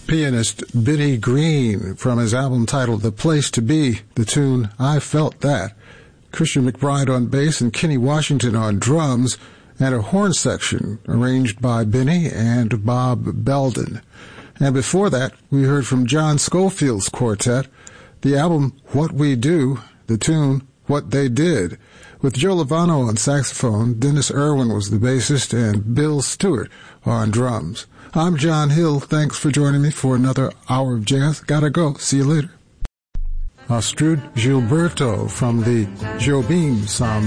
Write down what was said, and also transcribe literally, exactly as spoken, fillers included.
pianist Benny Green from his album titled The Place to Be, the tune I Felt That. Christian McBride on bass and Kenny Washington on drums, and a horn section arranged by Benny and Bob Belden. And before that, we heard from John Scofield's quartet, the album What We Do, the tune What They Did, with Joe Lovano on saxophone, Dennis Irwin was the bassist, and Bill Stewart on drums. I'm John Hill. Thanks for joining me for another hour of jazz. Gotta go. See you later. Astrud Gilberto from the Jobim Ensemble.